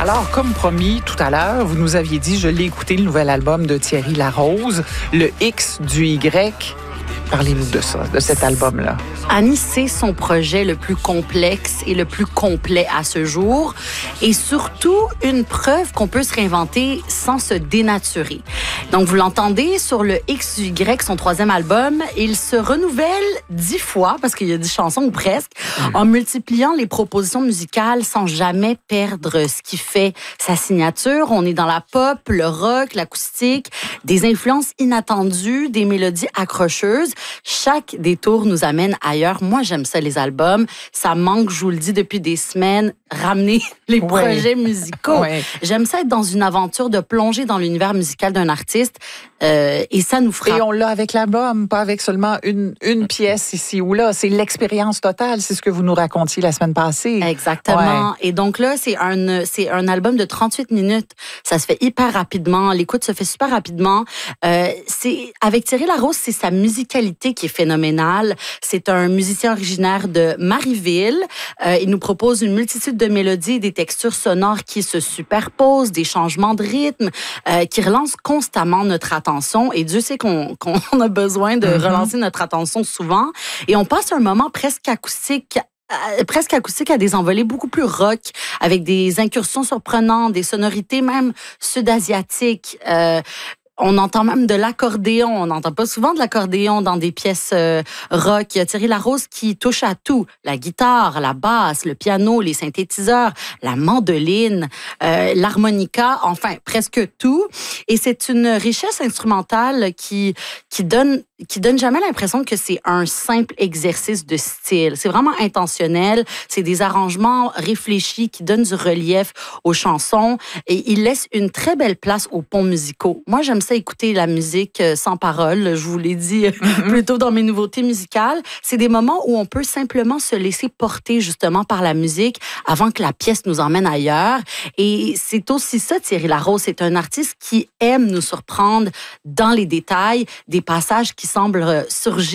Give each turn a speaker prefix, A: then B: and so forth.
A: Alors, comme promis tout à l'heure, vous nous aviez dit, je l'ai écouté, le nouvel album de Thierry Larose, le X du Y. Parlez-nous de ça, de cet album-là.
B: Annie, c'est son projet le plus complexe et le plus complet à ce jour. Et surtout, une preuve qu'on peut se réinventer sans se dénaturer. Donc, vous l'entendez sur le X du Y, son troisième album. Il se renouvelle 10 fois, parce qu'il y a 10 chansons ou presque, en multipliant les propositions musicales sans jamais perdre ce qui fait sa signature. On est dans la pop, le rock, l'acoustique, des influences inattendues, des mélodies accrocheuses. Chaque détour nous amène ailleurs. Moi, j'aime ça, les albums. Ça manque, je vous le dis, depuis des semaines, ramener les projets musicaux. J'aime ça être dans une aventure de plonger dans l'univers musical d'un artiste et ça nous frappe.
A: Et on l'a avec l'album, pas avec seulement une pièce ici ou là. C'est l'expérience totale. C'est ce que vous nous racontiez la semaine passée.
B: Exactement. Et donc là, c'est un album de 38 minutes. Ça se fait hyper rapidement. L'écoute se fait super rapidement. Avec Thierry Larose, c'est sa musicalité qui est phénoménale. C'est un musicien originaire de Marieville. Il nous propose une multitude de mélodies et des textures sonores qui se superposent, des changements de rythme, qui relancent constamment notre attention. Et Dieu sait qu'on a besoin de relancer notre attention souvent. Et on passe un moment presque acoustique à des envolées beaucoup plus rock, avec des incursions surprenantes, des sonorités même sud-asiatiques. On entend même de l'accordéon. On n'entend pas souvent de l'accordéon dans des pièces rock. Il y a Thierry Larose qui touche à tout. La guitare, la basse, le piano, les synthétiseurs, la mandoline, l'harmonica, enfin, presque tout. Et c'est une richesse instrumentale qui donne jamais l'impression que c'est un simple exercice de style. C'est vraiment intentionnel. C'est des arrangements réfléchis qui donnent du relief aux chansons et il laisse une très belle place aux ponts musicaux. Moi, j'aime ça écouter la musique sans parole. Je vous l'ai dit plus tôt dans mes nouveautés musicales. C'est des moments où on peut simplement se laisser porter justement par la musique avant que la pièce nous emmène ailleurs. Et c'est aussi ça, Thierry Larose. C'est un artiste qui aime nous surprendre dans les détails, des passages qui semblent surgir